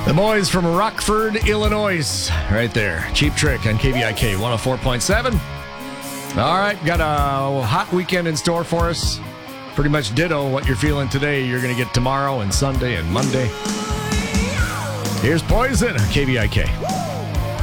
The boys from Rockford, Illinois, right there. Cheap Trick on KVIK 104.7. All right, got a hot weekend in store for us. Pretty much ditto what you're feeling today. You're going to get tomorrow and Sunday and Monday. Here's Poison on KVIK.